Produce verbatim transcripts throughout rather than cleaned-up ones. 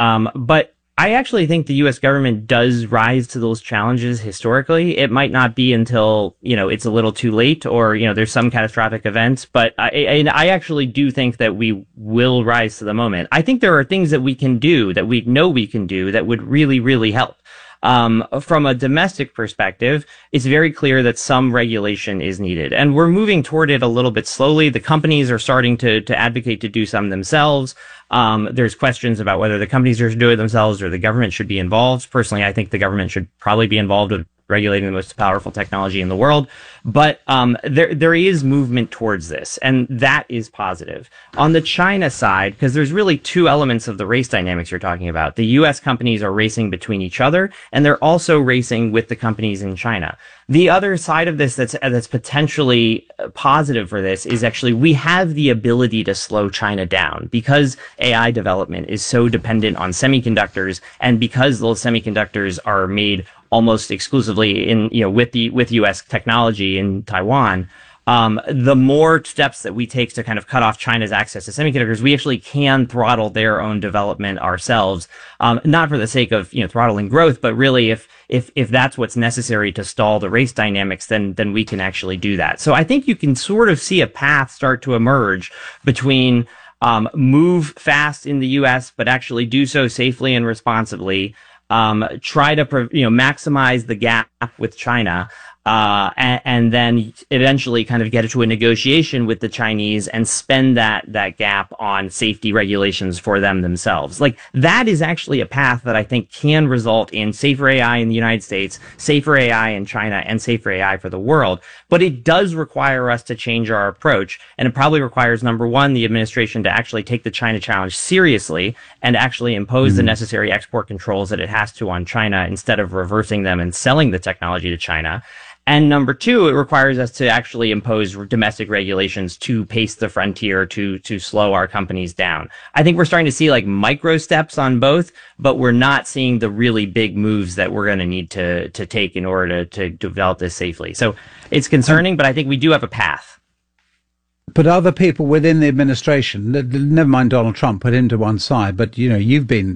Um, but I actually think the U S government does rise to those challenges historically. It might not be until, you know, it's a little too late or, you know, there's some catastrophic event, but I, and I actually do think that we will rise to the moment. I think there are things that we can do that we know we can do that would really, really help. Um, from a domestic perspective, it's very clear that some regulation is needed, and we're moving toward it a little bit slowly. The companies are starting to, to advocate to do some themselves. Um, there's questions about whether the companies are to do it themselves or the government should be involved. Personally, I think the government should probably be involved with regulating the most powerful technology in the world. But um, there there is movement towards this, and that is positive. On the China side, because there's really two elements of the race dynamics you're talking about. The U S companies are racing between each other, and they're also racing with the companies in China. The other side of this that's that's potentially positive for this is actually we have the ability to slow China down because A I development is so dependent on semiconductors, and because those semiconductors are made almost exclusively in, you know, with the, with U S technology in Taiwan, um, the more steps that we take to kind of cut off China's access to semiconductors, we actually can throttle their own development ourselves. Um, not for the sake of, you know, throttling growth, but really if, if, if that's what's necessary to stall the race dynamics, then, then we can actually do that. So I think you can sort of see a path start to emerge between, um, move fast in the U S, but actually do so safely and responsibly. Um, try to, you know, maximize the gap with China, uh, and, and then eventually kind of get to a negotiation with the Chinese and spend that, that gap on safety regulations for them themselves. Like, that is actually a path that I think can result in safer A I in the United States, safer A I in China, and safer A I for the world. But it does require us to change our approach, and it probably requires, number one, the administration to actually take the China challenge seriously and actually impose mm. the necessary export controls that it has to on China instead of reversing them and selling the technology to China. And number two, it requires us to actually impose domestic regulations to pace the frontier, to to slow our companies down. I think we're starting to see like micro steps on both, but we're not seeing the really big moves that we're going to need to to take in order to, to develop this safely. So it's concerning, but I think we do have a path. But other people within the administration, never mind Donald Trump, put him to one side, but you know, you've been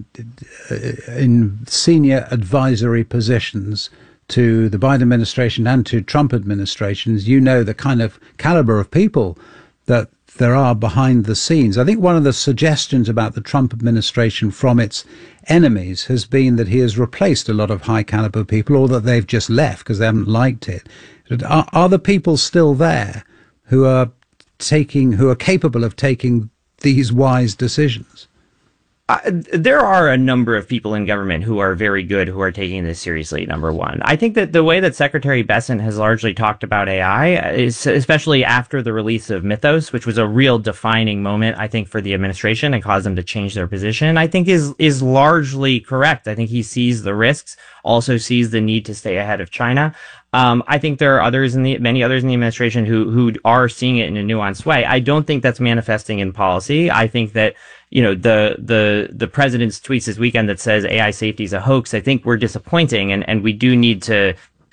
in senior advisory positions to the Biden administration and to Trump administrations. You know the kind of caliber of people that there are behind the scenes. I think one of the suggestions about the Trump administration from its enemies has been that he has replaced a lot of high caliber people, or that they've just left because they haven't liked it. Are, are the people still there who are taking, who are capable of taking these wise decisions? Uh, there are a number of people in government who are very good, who are taking this seriously, number one. I think that the way that Secretary Bessent has largely talked about A I is, especially after the release of Mythos, which was a real defining moment, I think, for the administration and caused them to change their position, I think is, is largely correct. I think he sees the risks, also sees the need to stay ahead of China. Um, I think there are others in the, many others in the administration who, who are seeing it in a nuanced way. I don't think that's manifesting in policy. I think that, you know, the, the, the president's tweets this weekend that says A I safety is a hoax, I think we're disappointing, and, and we do need to,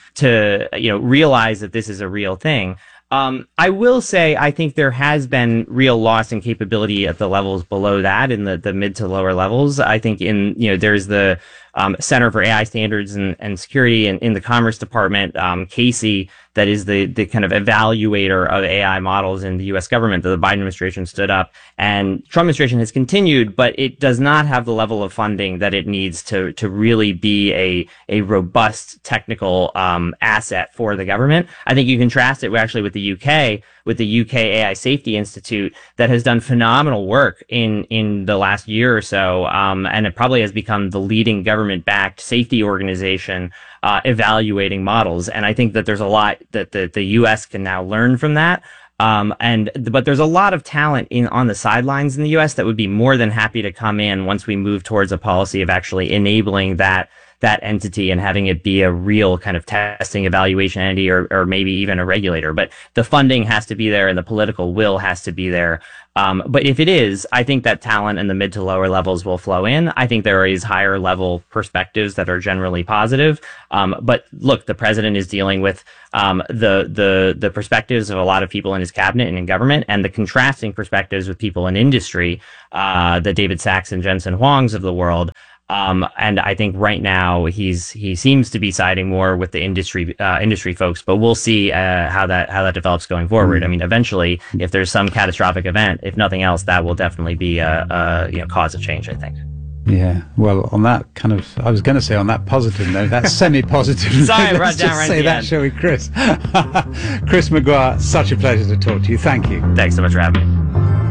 to, you know, realize that this is a real thing. Um, I will say, I think there has been real loss in capability at the levels below that, in the, the mid to lower levels. I think in, you know, there's the, um, Center for A I Standards and, and Security in, in the Commerce Department, um, Casey, that is the, the kind of evaluator of A I models in the U S government that the Biden administration stood up. And Trump administration has continued, but it does not have the level of funding that it needs to, to really be a, a robust technical, um, asset for the government. I think you contrast it actually with the U K, with the U K A I Safety Institute that has done phenomenal work in, in the last year or so. Um, and it probably has become the leading government-backed safety organization Uh, evaluating models. And I think that there's a lot that the, the U S can now learn from that. Um, and, but there's a lot of talent in, on the sidelines in the U S that would be more than happy to come in once we move towards a policy of actually enabling that, that entity and having it be a real kind of testing evaluation entity, or, or maybe even a regulator. But the funding has to be there and the political will has to be there. Um, but if it is, I think that talent in the mid to lower levels will flow in. I think there is higher level perspectives that are generally positive. Um, but look, the president is dealing with um, the the the perspectives of a lot of people in his cabinet and in government, and the contrasting perspectives with people in industry, uh, the David Sachs and Jensen Huangs of the world. Um, and I think right now he's he seems to be siding more with the industry uh, industry folks, but we'll see uh, how that how that develops going forward. Mm. I mean, eventually, if there's some catastrophic event, if nothing else, that will definitely be a, a you know cause of change, I think. Yeah, well, on that kind of, I was going to say on that positive note, that's semi-positive. Sorry, note. Let's just right say that, end. shall we, Chris? Chris McGuire, such a pleasure to talk to you. Thank you. Thanks so much for having me.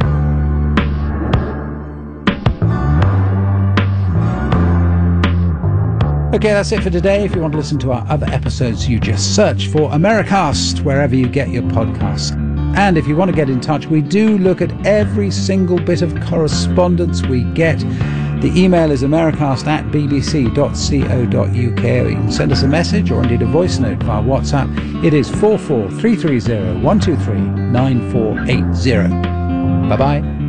Okay, that's it for today. If you want to listen to our other episodes, you just search for Americast wherever you get your podcasts. And if you want to get in touch, we do look at every single bit of correspondence we get. The email is americast at b b c dot co dot u k, or you can send us a message or indeed a voice note via WhatsApp. It is four four three three zero one two three nine four eight zero. Bye-bye.